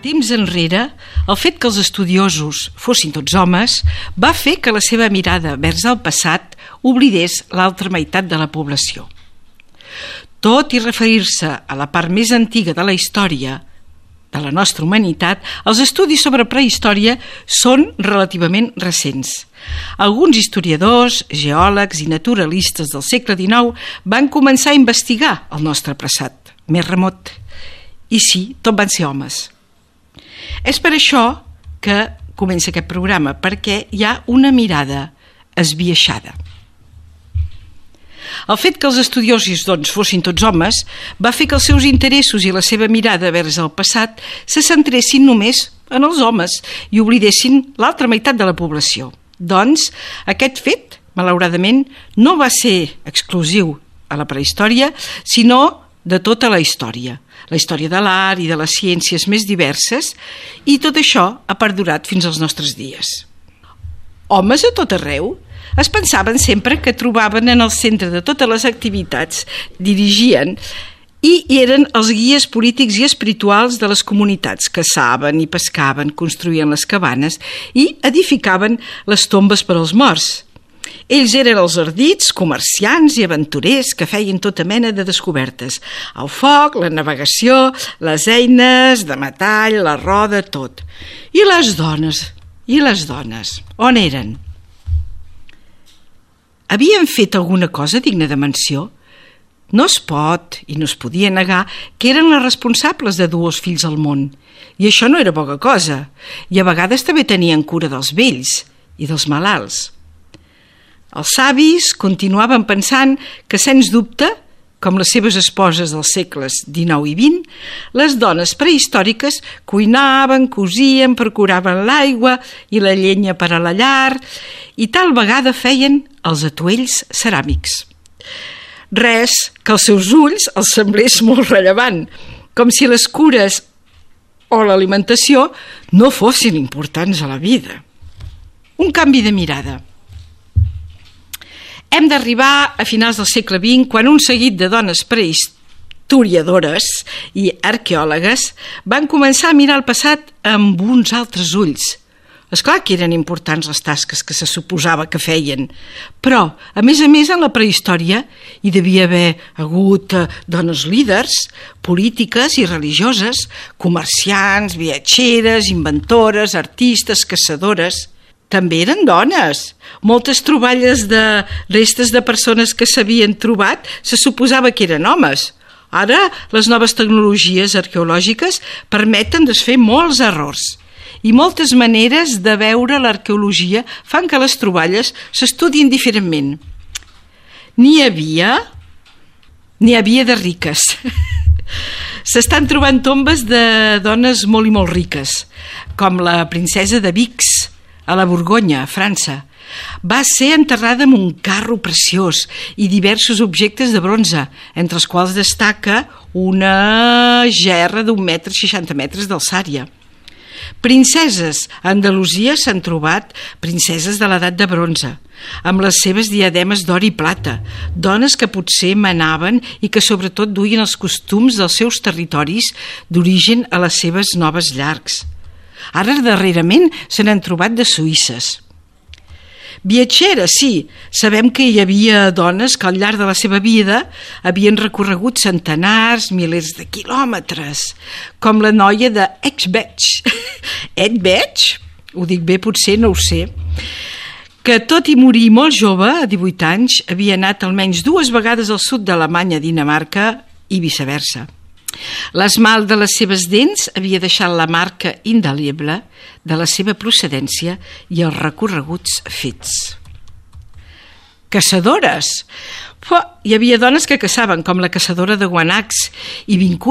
Temps enrere, el fet que els estudiosos fossin tots homes va fer que la seva mirada vers el passat oblidés l'altra meitat de la població. Tot i referir-se a la part més antiga de la història de la nostra humanitat, els estudis sobre prehistòria són relativament recents. Alguns historiadors, geòlegs i naturalistes del segle XIX van començar a investigar el nostre passat més remot. I sí, tot van ser homes. És per això que comença aquest programa, perquè hi ha una mirada esbiaixada. El fet que els estudiosos fossin tots homes va fer que els seus interessos i la seva mirada vers el passat se centressin només en els homes i oblidessin l'altra meitat de la població. Doncs aquest fet, malauradament, no va ser exclusiu a la prehistòria, sinó de tota la història de l'art i de les ciències més diverses, i tot això ha perdurat fins als nostres dies. Homes a tot arreu es pensaven sempre que trobaven en el centre de totes les activitats, dirigien i eren els guies polítics i espirituals de les comunitats, caçaven i pescaven, construïen les cabanes i edificaven les tombes per als morts. Ells eren els ardits, comerciants i aventurers que feien tota mena de descobertes. El foc, la navegació, les eines de metall, la roda, tot. I les dones, on eren? Havien fet alguna cosa digna de menció? No es pot i no es podia negar que eren les responsables de dur els fills al món. I això no era poca cosa. I a vegades també tenien cura dels vells i dels malalts. Els savis continuaven pensant que, sens dubte, com les seves esposes dels segles XIX i XX, les dones prehistòriques cuinaven, cosien, procuraven l'aigua i la llenya per a la llar i tal vegada feien els atuells ceràmics. Res que als seus ulls els semblés molt rellevant, com si les cures o l'alimentació no fossin importants a la vida. Un canvi de mirada. Hem d'arribar a finals del segle XX, quan un seguit de dones prehistoriadores i arqueòlogues van començar a mirar el passat amb uns altres ulls. És clar que eren importants les tasques que se suposava que feien, però, a més, en la prehistòria hi devia haver hagut dones líders, polítiques i religioses, comerciants, viatgeres, inventores, artistes, caçadores. També eren dones. Moltes troballes de restes de persones que s'havien trobat se suposava que eren homes. Ara, les noves tecnologies arqueològiques permeten desfer molts errors i moltes maneres de veure l'arqueologia fan que les troballes s'estudien diferentment. N'hi havia de riques. S'estan trobant tombes de dones molt i molt riques, com la princesa de Vix, a la Borgonya, a França. Va ser enterrada amb un carro preciós i diversos objectes de bronze, entre els quals destaca una gerra d'1,60 m d'alçària. Princeses. A Andalusia s'han trobat princeses de l'edat de bronze, amb les seves diademes d'or i plata, dones que potser manaven i que sobretot duien els costums dels seus territoris d'origen a les seves noves llars. Ara, darrerament, se n'han trobat de suïsses. Viatgeres, sí. Sabem que hi havia dones que al llarg de la seva vida havien recorregut centenars, milers de quilòmetres, com la noia de Edsberg. Edsberg? Ho dic bé, potser, no ho sé. Que tot i morir molt jove, a 18 anys, havia anat almenys 2 vegades al sud d'Alemanya, Dinamarca i viceversa. L'esmalt de les seves dents havia deixat la marca indeleble de la seva procedència i els recorreguts fets. Caçadores. Hi havia dones que caçaven, com la caçadora de guanacs i vincuts